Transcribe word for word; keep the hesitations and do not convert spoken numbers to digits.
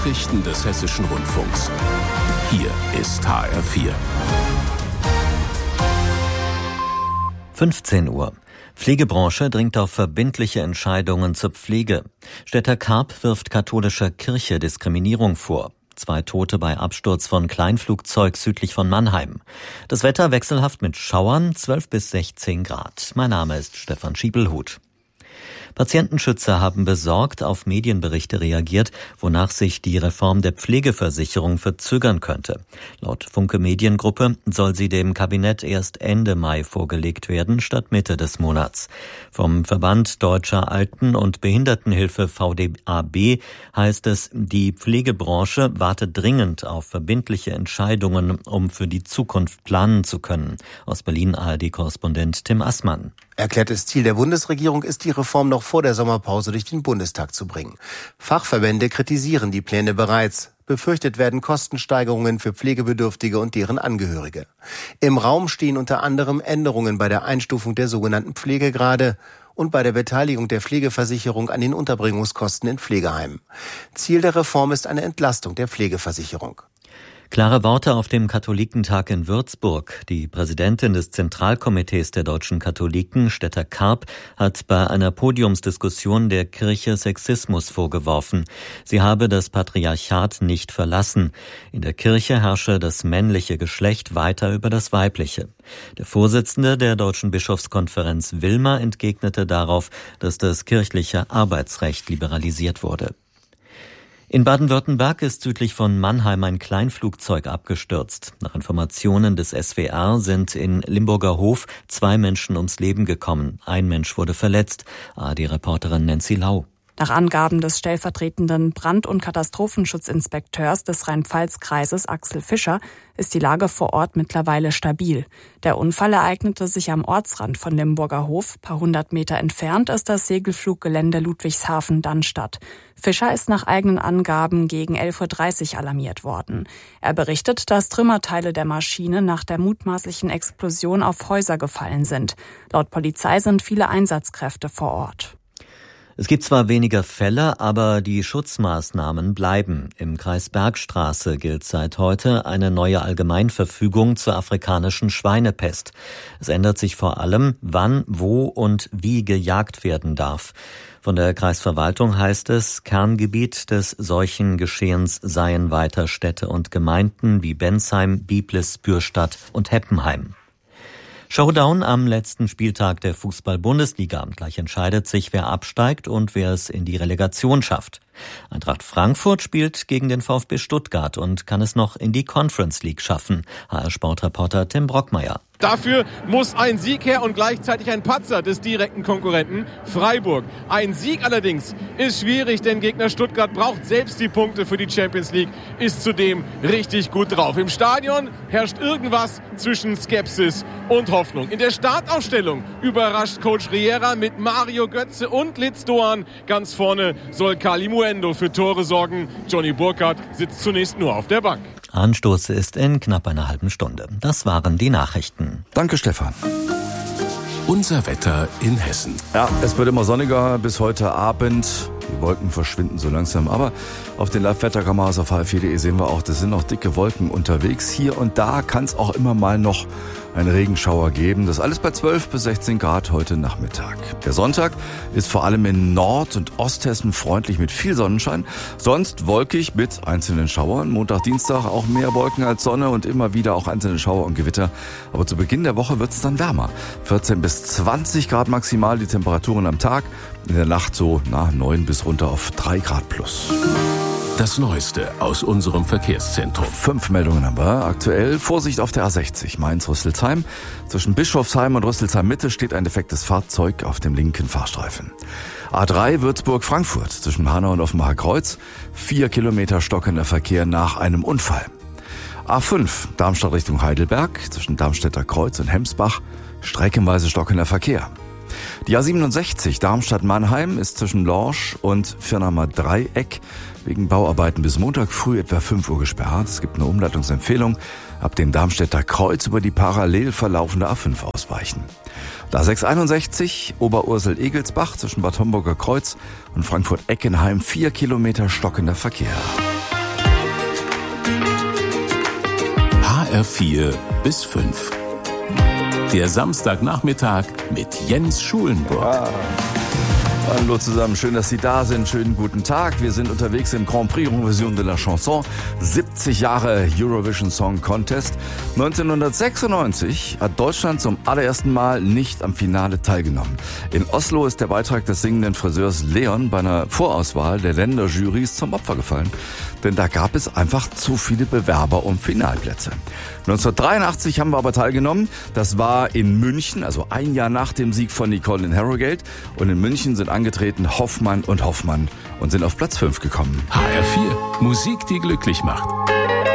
Nachrichten des Hessischen Rundfunks. Hier ist H R vier. fünfzehn Uhr. Pflegebranche dringt auf verbindliche Entscheidungen zur Pflege. Städter Karp wirft katholischer Kirche Diskriminierung vor. Zwei Tote bei Absturz von Kleinflugzeug südlich von Mannheim. Das Wetter wechselhaft mit Schauern, zwölf bis sechzehn Grad. Mein Name ist Stefan Schiebelhut. Patientenschützer haben besorgt auf Medienberichte reagiert, wonach sich die Reform der Pflegeversicherung verzögern könnte. Laut Funke Mediengruppe soll sie dem Kabinett erst Ende Mai vorgelegt werden, statt Mitte des Monats. Vom Verband Deutscher Alten- und Behindertenhilfe V D A B heißt es, die Pflegebranche wartet dringend auf verbindliche Entscheidungen, um für die Zukunft planen zu können. Aus Berlin A R D-Korrespondent Tim Assmann. Erklärtes Ziel der Bundesregierung ist, die Reform noch vor der Sommerpause durch den Bundestag zu bringen. Fachverbände kritisieren die Pläne bereits. Befürchtet werden Kostensteigerungen für Pflegebedürftige und deren Angehörige. Im Raum stehen unter anderem Änderungen bei der Einstufung der sogenannten Pflegegrade und bei der Beteiligung der Pflegeversicherung an den Unterbringungskosten in Pflegeheimen. Ziel der Reform ist eine Entlastung der Pflegeversicherung. Klare Worte auf dem Katholikentag in Würzburg. Die Präsidentin des Zentralkomitees der deutschen Katholiken, Städter Karp, hat bei einer Podiumsdiskussion der Kirche Sexismus vorgeworfen. Sie habe das Patriarchat nicht verlassen. In der Kirche herrsche das männliche Geschlecht weiter über das weibliche. Der Vorsitzende der Deutschen Bischofskonferenz Wilmer entgegnete darauf, dass das kirchliche Arbeitsrecht liberalisiert wurde. In Baden-Württemberg ist südlich von Mannheim ein Kleinflugzeug abgestürzt. Nach Informationen des S W R sind in Limburger Hof zwei Menschen ums Leben gekommen. Ein Mensch wurde verletzt. A R D-Reporterin Nancy Lau. Nach Angaben des stellvertretenden Brand- und Katastrophenschutzinspekteurs des Rhein-Pfalz-Kreises Axel Fischer ist die Lage vor Ort mittlerweile stabil. Der Unfall ereignete sich am Ortsrand von Limburger Hof. Paar hundert Meter entfernt ist das Segelfluggelände Ludwigshafen-Dannstatt. Fischer ist nach eigenen Angaben gegen elf Uhr dreißig alarmiert worden. Er berichtet, dass Trümmerteile der Maschine nach der mutmaßlichen Explosion auf Häuser gefallen sind. Laut Polizei sind viele Einsatzkräfte vor Ort. Es gibt zwar weniger Fälle, aber die Schutzmaßnahmen bleiben. Im Kreis Bergstraße gilt seit heute eine neue Allgemeinverfügung zur afrikanischen Schweinepest. Es ändert sich vor allem, wann, wo und wie gejagt werden darf. Von der Kreisverwaltung heißt es, Kerngebiet des solchen Geschehens seien weiter Städte und Gemeinden wie Bensheim, Biblis, Bürstadt und Heppenheim. Showdown am letzten Spieltag der Fußball-Bundesliga. Gleich entscheidet sich, wer absteigt und wer es in die Relegation schafft. Eintracht Frankfurt spielt gegen den VfB Stuttgart und kann es noch in die Conference League schaffen. H R-Sportreporter Tim Brockmeier. Dafür muss ein Sieg her und gleichzeitig ein Patzer des direkten Konkurrenten Freiburg. Ein Sieg allerdings ist schwierig, denn Gegner Stuttgart braucht selbst die Punkte für die Champions League, ist zudem richtig gut drauf. Im Stadion herrscht irgendwas zwischen Skepsis und Hoffnung. In der Startaufstellung überrascht Coach Riera mit Mario Götze und Litz Doan. Ganz vorne soll Kalimuendo für Tore sorgen. Johnny Burkhardt sitzt zunächst nur auf der Bank. Anstoß ist in knapp einer halben Stunde. Das waren die Nachrichten. Danke, Stefan. Unser Wetter in Hessen. Ja, es wird immer sonniger bis heute Abend. Die Wolken verschwinden so langsam, aber auf den Live-Wetterkameras auf H R vier punkt de sehen wir auch, das sind noch dicke Wolken unterwegs. Hier und da kann es auch immer mal noch einen Regenschauer geben. Das alles bei zwölf bis sechzehn Grad heute Nachmittag. Der Sonntag ist vor allem in Nord- und Osthessen freundlich mit viel Sonnenschein. Sonst wolkig mit einzelnen Schauern. Montag, Dienstag auch mehr Wolken als Sonne und immer wieder auch einzelne Schauer und Gewitter. Aber zu Beginn der Woche wird es dann wärmer. vierzehn bis zwanzig Grad maximal die Temperaturen am Tag. In der Nacht so na, neun bis runter auf drei Grad plus. Das Neueste aus unserem Verkehrszentrum. Fünf Meldungen haben wir. Aktuell Vorsicht auf der A sechzig Mainz-Rüsselsheim. Zwischen Bischofsheim und Rüsselsheim-Mitte steht ein defektes Fahrzeug auf dem linken Fahrstreifen. A drei Würzburg-Frankfurt zwischen Hanau und Offenbacher Kreuz. Vier Kilometer stockender Verkehr nach einem Unfall. A fünf Darmstadt Richtung Heidelberg zwischen Darmstädter Kreuz und Hemsbach. Streckenweise stockender Verkehr. Die A siebenundsechzig Darmstadt-Mannheim ist zwischen Lorsch und Firnamer Dreieck wegen Bauarbeiten bis Montag früh etwa fünf Uhr gesperrt. Es gibt eine Umleitungsempfehlung. Ab dem Darmstädter Kreuz über die parallel verlaufende A fünf ausweichen. A sechshunderteinundsechzig Oberursel-Egelsbach zwischen Bad Homburger Kreuz und Frankfurt-Eckenheim vier Kilometer stockender Verkehr. R vier bis fünf. Der Samstagnachmittag mit Jens Schulenburg. Ah. Hallo zusammen, schön, dass Sie da sind. Schönen guten Tag. Wir sind unterwegs im Grand Prix Revision de la Chanson. siebzig Jahre Eurovision Song Contest. neunzehnhundertsechsundneunzig hat Deutschland zum allerersten Mal nicht am Finale teilgenommen. In Oslo ist der Beitrag des singenden Friseurs Leon bei einer Vorauswahl der Länderjurys zum Opfer gefallen. Denn da gab es einfach zu viele Bewerber um Finalplätze. neunzehnhundertdreiundachtzig haben wir aber teilgenommen. Das war in München, also ein Jahr nach dem Sieg von Nicole in Harrogate. Und in München sind angetreten Hoffmann und Hoffmann und sind auf Platz fünf gekommen. H R vier, Musik, die glücklich macht.